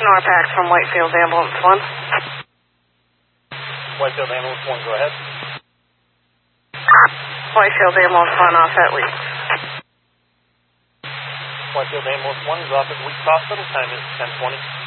Norpax from Whitefield Ambulance 1. Whitefield Ambulance 1, go ahead. Whitefield Ambulance 1 off at Weeks. Whitefield Ambulance 1 is off at Weeks Hospital. Time is 10:20.